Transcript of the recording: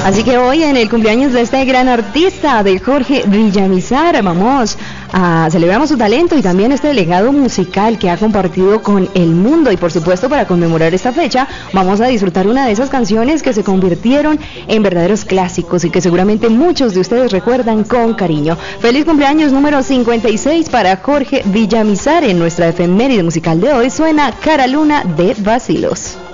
Así que hoy en el cumpleaños de este gran artista, de Jorge Villamizar, vamos a celebramos su talento y también este legado musical que ha compartido con el mundo. Y por supuesto, para conmemorar esta fecha, vamos a disfrutar una de esas canciones que se convirtieron en verdaderos clásicos y que seguramente muchos de ustedes recuerdan con cariño. Feliz cumpleaños número 56 para Jorge Villamizar. En nuestra efeméride musical de hoy suena Cara Luna de Bacilos.